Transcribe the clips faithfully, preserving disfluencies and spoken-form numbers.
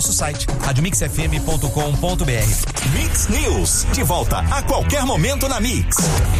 nosso site, rádio mix f m ponto com ponto b r. Mix News, de volta a qualquer momento na Mix.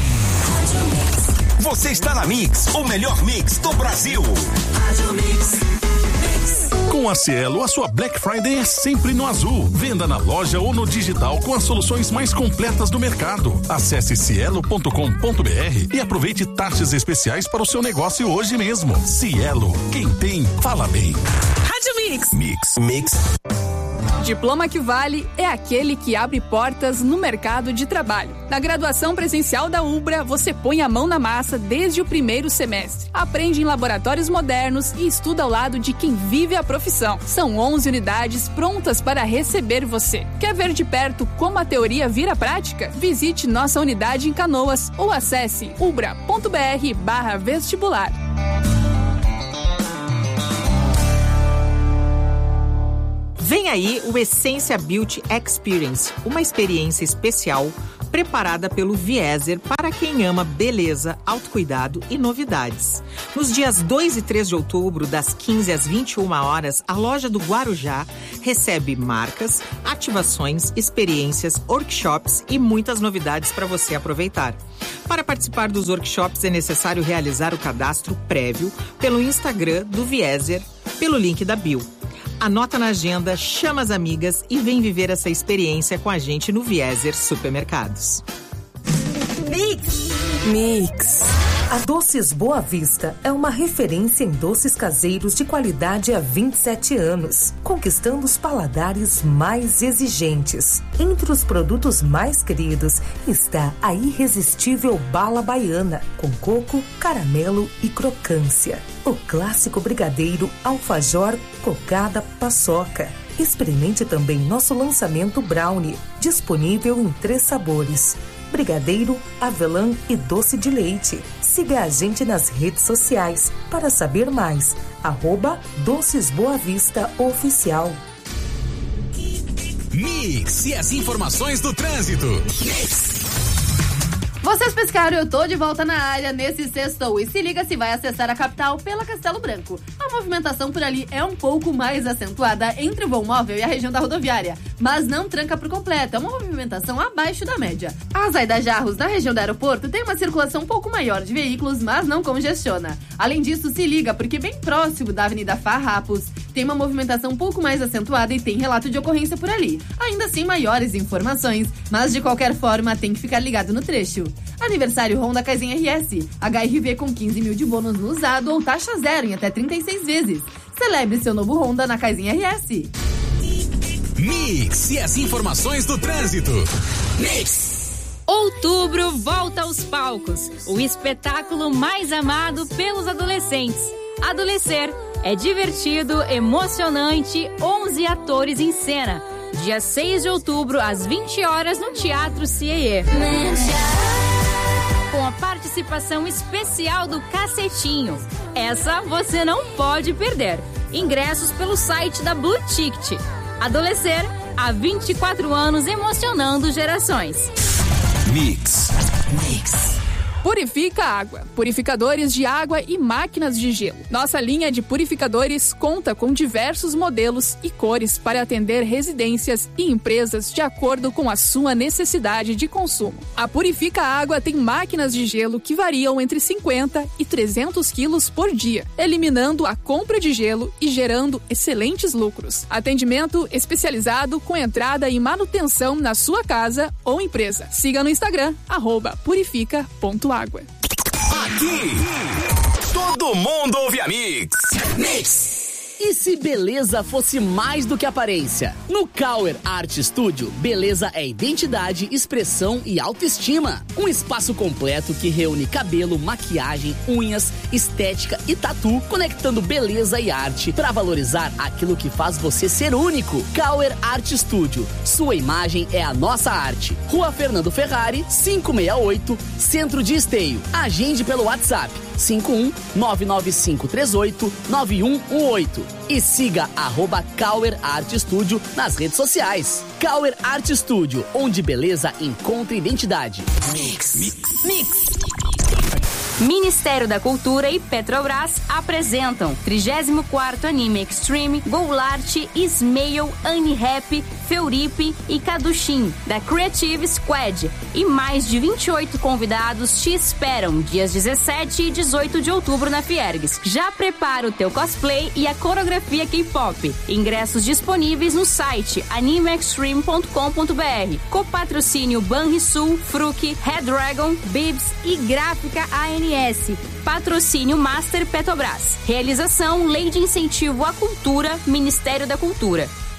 Você está na Mix, o melhor mix do Brasil. Rádio Mix. Com a Cielo, a sua Black Friday é sempre no azul. Venda na loja ou no digital com as soluções mais completas do mercado. Acesse cielo ponto com ponto b r e aproveite taxas especiais para o seu negócio hoje mesmo. Cielo, quem tem, fala bem. Rádio Mix. Mix, Mix. Diploma que vale é aquele que abre portas no mercado de trabalho. Na graduação presencial da Ubra, você põe a mão na massa desde o primeiro semestre. Aprende em laboratórios modernos e estuda ao lado de quem vive a profissão. São onze unidades prontas para receber você. Quer ver de perto como a teoria vira prática? Visite nossa unidade em Canoas ou acesse ubra ponto b r barra vestibular. Vem aí o Essência Beauty Experience, uma experiência especial preparada pelo Vieser para quem ama beleza, autocuidado e novidades. Nos dias dois e três de outubro, das quinze às vinte e uma horas, a loja do Guarujá recebe marcas, ativações, experiências, workshops e muitas novidades para você aproveitar. Para participar dos workshops é necessário realizar o cadastro prévio pelo Instagram do Vieser, pelo link da bio. Anota na agenda, chama as amigas e vem viver essa experiência com a gente no Vieser Supermercados. Mix! Mix! A Doces Boa Vista é uma referência em doces caseiros de qualidade há vinte e sete anos, conquistando os paladares mais exigentes. Entre os produtos mais queridos está a irresistível bala baiana, com coco, caramelo e crocância. O clássico brigadeiro alfajor, cocada, paçoca. Experimente também nosso lançamento brownie, disponível em três sabores: brigadeiro, avelã e doce de leite. Siga a gente nas redes sociais para saber mais. Arroba Doces Boa Vista Oficial. Mix e as informações do trânsito. Mix. Vocês pescaram, eu tô de volta na área nesse sextou. E se liga se vai acessar a capital pela Castelo Branco. A movimentação por ali é um pouco mais acentuada entre o vão móvel e a região da rodoviária, mas não tranca por completo, é uma movimentação abaixo da média. A Zaida Jarros, na região do aeroporto, tem uma circulação um pouco maior de veículos, mas não congestiona. Além disso, se liga, porque bem próximo da Avenida Farrapos, tem uma movimentação um pouco mais acentuada e tem relato de ocorrência por ali. Ainda assim, maiores informações, mas de qualquer forma, tem que ficar ligado no trecho. Aniversário Honda Kaizen R S. H R V com quinze mil de bônus no usado ou taxa zero em até trinta e seis vezes. Celebre seu novo Honda na Kaizen R S. Mix e as informações do trânsito. Mix. Outubro volta aos palcos. O espetáculo mais amado pelos adolescentes. Adolescer é divertido, emocionante, onze atores em cena. Dia seis de outubro, às vinte horas, no Teatro C I E. Com a participação especial do Cacetinho. Essa você não pode perder. Ingressos pelo site da Blue Ticket. Adolescer, há vinte e quatro anos, emocionando gerações. Mix. Mix. Purifica Água. Purificadores de água e máquinas de gelo. Nossa linha de purificadores conta com diversos modelos e cores para atender residências e empresas de acordo com a sua necessidade de consumo. A Purifica Água tem máquinas de gelo que variam entre cinquenta e trezentos quilos por dia, eliminando a compra de gelo e gerando excelentes lucros. Atendimento especializado com entrada e manutenção na sua casa ou empresa. Siga no Instagram, arroba purifica ponto água. Aqui, todo mundo ouve a Mix. Mix. E se beleza fosse mais do que aparência? No Kauer Art Studio, beleza é identidade, expressão e autoestima. Um espaço completo que reúne cabelo, maquiagem, unhas, estética e tatu, conectando beleza e arte para valorizar aquilo que faz você ser único. Kauer Art Studio, sua imagem é a nossa arte. Rua Fernando Ferrari, quinhentos e sessenta e oito, Centro de Esteio. Agende pelo WhatsApp cinco um nove nove cinco três oito nove um um oito e siga arroba Kauer Art Studio nas redes sociais. Kauer Art Studio, onde beleza encontra identidade. Mix. Mix. Mix. Ministério da Cultura e Petrobras apresentam trigésimo quarto Anime Extreme, Goulart, Ismail, Annie-Rap, Feuripe e Kadushim, da Creative Squad. E mais de vinte e oito convidados te esperam dias dezessete e dezoito de outubro na Fiergues. Já prepara o teu cosplay e a coreografia K-pop. Ingressos disponíveis no site anime extreme ponto com ponto b r. Copatrocínio Banrisul, Fruc, Red Dragon, Bibs e Gráfica A N S. Patrocínio Master Petrobras. Realização Lei de Incentivo à Cultura, Ministério da Cultura.